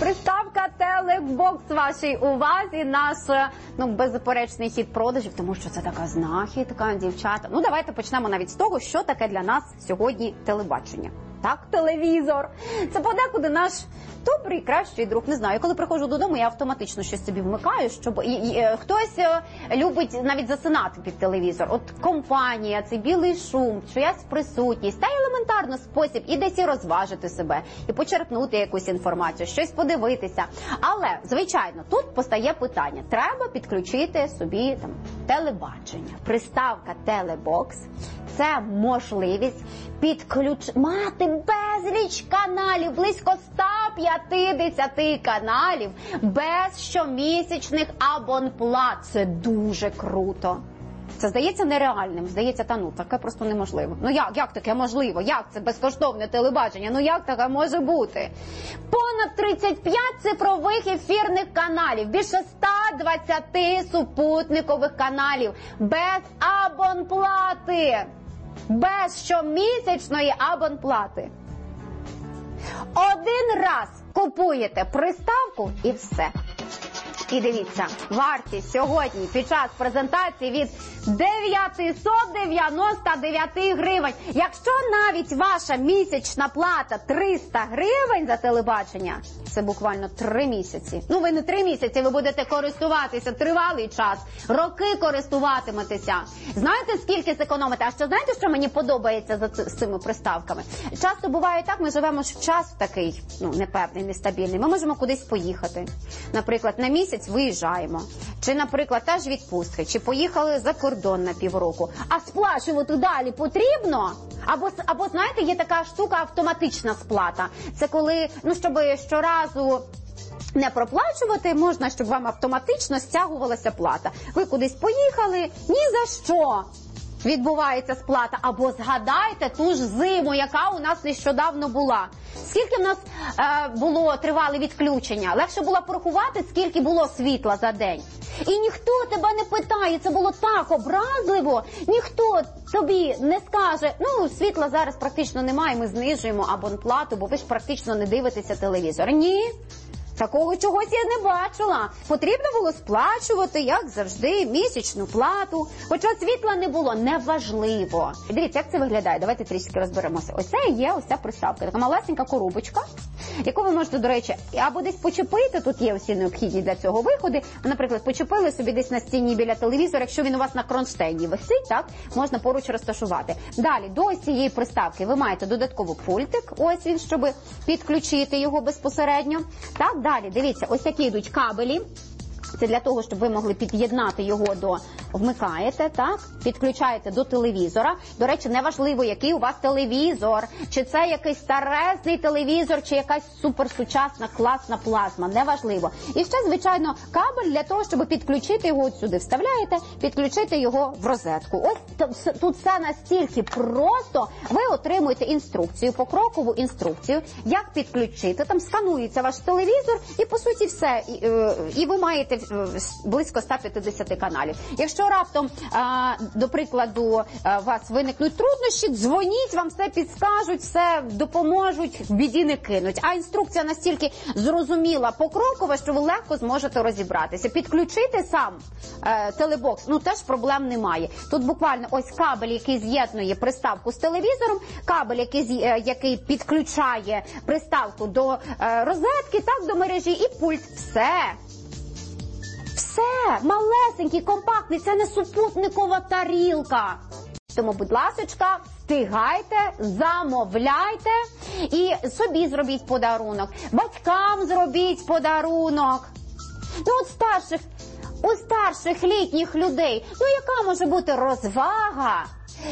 Приставка Телебокс вашій увазі, наш беззаперечний хід продажів, тому що це така знахідка, дівчата. Ну, давайте почнемо навіть з того, що таке для нас сьогодні телебачення. Так, телевізор. Це подекуди наш добрий, кращий друг. Не знаю, коли приходжу додому, я автоматично щось собі вмикаю, щоб хтось любить навіть засинати під телевізор. От компанія, цей білий шум, чиясь присутність, та елементарно спосіб і десь і розважити себе, і почерпнути якусь інформацію, щось подивитися. Але, звичайно, тут постає питання. Треба підключити собі телебачення. Приставка Телебокс – це можливість мати безліч каналів, близько 150 каналів, без щомісячних абонплат. Це дуже круто. Це здається нереальним, здається, таке просто неможливо. Ну як таке можливо? Як це безкоштовне телебачення? Ну як таке може бути? Понад 35 цифрових ефірних каналів, більше 120 супутникових каналів, без абонплати. Без щомісячної абонплати. Один раз купуєте приставку і все. І дивіться, вартість сьогодні під час презентації від 999 гривень. Якщо навіть ваша місячна плата 300 гривень за телебачення, це буквально 3 місяці. Ну, ви не 3 місяці, ви будете користуватися тривалий час, роки користуватиметеся. Знаєте, скільки зекономите? А що знаєте, що мені подобається з цими приставками? Часто буває так, ми живемо в час такий, непевний, нестабільний. Ми можемо кудись поїхати. Наприклад, на місяць виїжджаємо. Чи, наприклад, теж відпустки, чи поїхали за кордон на півроку. А сплачувати далі потрібно? Або, знаєте, є така штука автоматична сплата. Це коли, щоб щоразу не проплачувати, можна, щоб вам автоматично стягувалася плата. Ви кудись поїхали, ні за що відбувається сплата. Або згадайте ту ж зиму, яка у нас нещодавно була. Скільки в нас тривали відключення? Легше було порахувати, скільки було світла за день. І ніхто тебе не питає, це було так образливо, ніхто тобі не скаже, світла зараз практично немає, ми знижуємо абонплату, бо ви ж практично не дивитеся телевізор. Ні. Такого чогось я не бачила. Потрібно було сплачувати, як завжди, місячну плату. Хоча світла не було, неважливо. Дивіться, як це виглядає. Давайте трішки розберемося. Оце є ось ця приставка. Така малесенька коробочка, яку ви можете, до речі, або десь почепити. Тут є всі необхідні для цього виходи. Наприклад, почепили собі десь на стіні біля телевізора. Якщо він у вас на кронштейні висить, так, можна поруч розташувати. Далі, до ось цієї приставки ви маєте додатковий пультик. Ось він, щоб підключити його безпосередньо. Так, далі, дивіться, ось такі йдуть кабелі. Це для того, щоб ви могли під'єднати його вмикаєте, так, підключаєте до телевізора. До речі, неважливо, який у вас телевізор, чи це якийсь старезний телевізор, чи якась суперсучасна класна плазма, неважливо. І ще, звичайно, кабель для того, щоб підключити його от сюди. Вставляєте, підключити його в розетку. Ось тут все настільки просто. Ви отримуєте інструкцію, покрокову інструкцію, як підключити. Там сканується ваш телевізор і, по суті, все. І ви маєте близько 150 каналів. Якщо раптом, до прикладу, у вас виникнуть труднощі, дзвоніть, вам все підскажуть, все допоможуть, в біді не кинуть. А інструкція настільки зрозуміла, покрокова, що ви легко зможете розібратися. Підключити сам телебокс, теж проблем немає. Тут буквально ось кабель, який з'єднує приставку з телевізором, кабель, який підключає приставку до розетки, так, до мережі, і пульт. Все, малесенький, компактний, це не супутникова тарілка. Тому, будь ласочка, встигайте, замовляйте і собі зробіть подарунок, батькам зробіть подарунок. У старших літніх людей, яка може бути розвага?